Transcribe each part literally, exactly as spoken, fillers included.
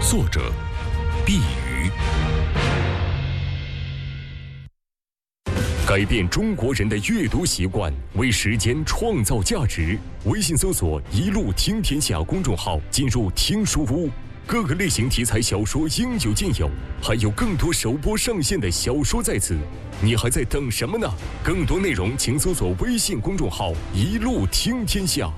作者毕宇。改变中国人的阅读习惯，为时间创造价值。微信搜索“一路听天下”公众号，进入听书屋，各个类型题材小说应有尽有，还有更多首播上线的小说在此。你还在等什么呢？更多内容请搜索微信公众号“一路听天下”。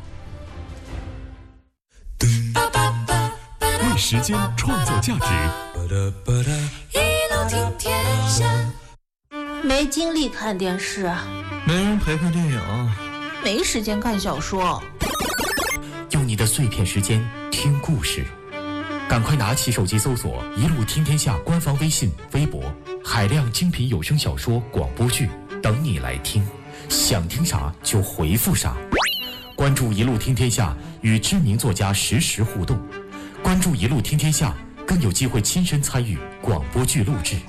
为时间创造价值。 一路听天下。没精力看电视， 没人陪看电影， 没时间看小说。 用你的碎片时间听故事，赶快拿起手机搜索“一路听天下”官方微信、微博，海量精品有声小说、广播剧等你来听。想听啥就回复啥。关注“一路听天下”，与知名作家实时互动。关注“一路听天下”，更有机会亲身参与广播剧录制。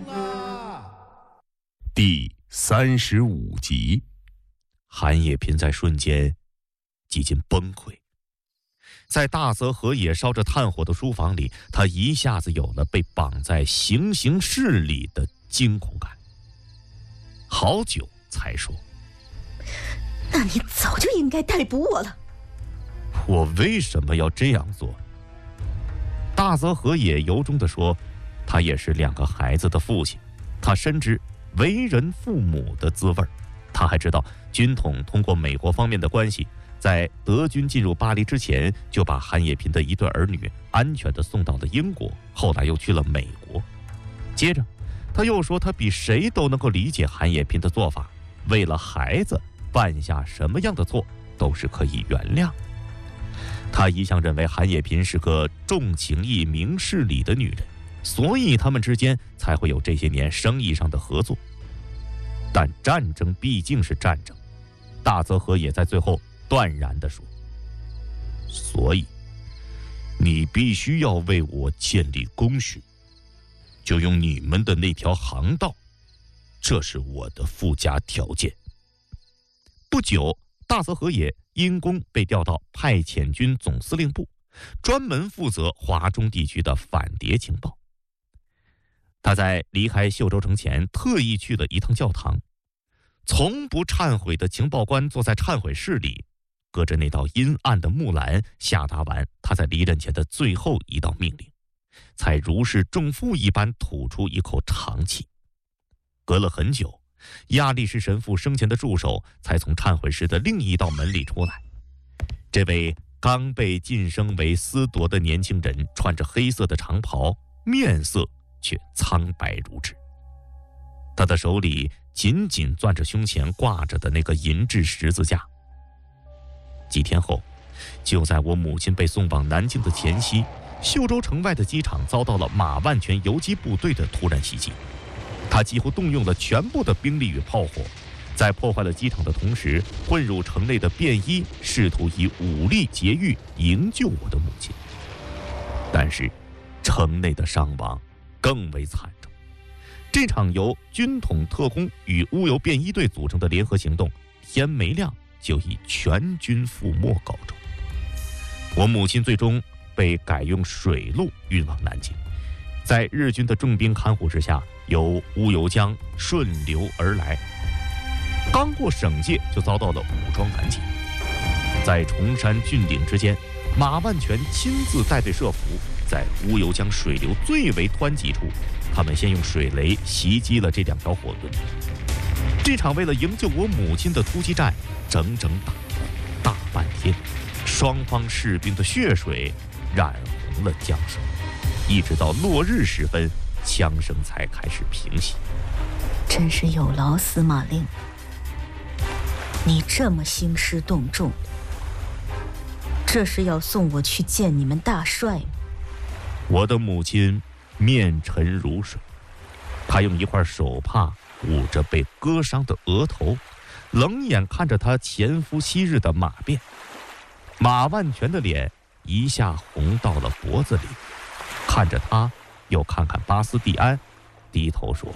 第三十五集， 韩野平在瞬间几近崩溃。在大泽和也烧着炭火的书房里，他一下子有了被绑在行刑室里的惊恐感。好久才说：“ 那你早就应该逮捕我了。” 我为什么要这样做？大泽和也由衷地说：“他也是两个孩子的父亲，他深知为人父母的滋味。他还知道军统通过美国方面的关系，在德军进入巴黎之前，就把韩野平的一对儿女安全地送到了英国，后来又去了美国。接着他又说，他比谁都能够理解韩野平的做法，为了孩子犯下什么样的错都是可以原谅。他一向认为韩野平是个重情义、明事理的女人，所以他们之间才会有这些年生意上的合作。但战争毕竟是战争，大泽和也在最后断然地说：“所以你必须要为我建立功勋，就用你们的那条航道，这是我的附加条件。”不久，大泽和也因公被调到派遣军总司令部，专门负责华中地区的反谍情报。他在离开秀州城前特意去了一趟教堂，从不忏悔的情报官坐在忏悔室里，隔着那道阴暗的木栏下达完他在离任前的最后一道命令，才如释重负一般吐出一口长气。隔了很久，亚历士神父生前的助手才从忏悔室的另一道门里出来。这位刚被晋升为司铎的年轻人穿着黑色的长袍，面色却苍白如纸。他的手里紧紧攥着胸前挂着的那个银质十字架。几天后，就在我母亲被送往南京的前夕，秀州城外的机场遭到了马万全游击部队的突然袭击。他几乎动用了全部的兵力与炮火，在破坏了机场的同时，混入城内的便衣试图以武力劫狱营救我的母亲。但是城内的伤亡更为惨重。这场由军统特工与乌游便衣队组成的联合行动，天没亮就以全军覆没告终。我母亲最终被改用水路运往南京，在日军的重兵看护之下，由乌游江顺流而来。刚过省界就遭到了武装拦截。在崇山峻岭之间，马万全亲自带队设伏，在乌游江水流最为湍急处，他们先用水雷袭击了这两条火轮。这场为了营救我母亲的突击战，整整打了大半天，双方士兵的血水染红了江水，一直到落日时分，枪声才开始平息。 真是有劳司马令，你这么兴师动众，这是要送我去见你们大帅吗？ 我的母亲面沉如水，她用一块手帕捂着被割伤的额头，冷眼看着她前夫昔日的马便。马万全的脸一下红到了脖子里，看着他，又看看巴斯蒂安，低头说：“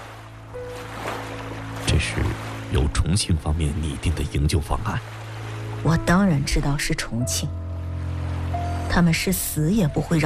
这是由重庆方面拟定的营救方案。” 我当然知道是重庆，他们是死也不会让